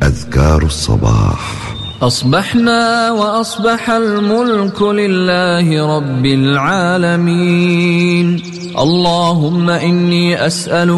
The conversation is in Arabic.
أذكار الصباح. أصبحنا وأصبح الملك لله رب العالمين. اللهم إني أسألك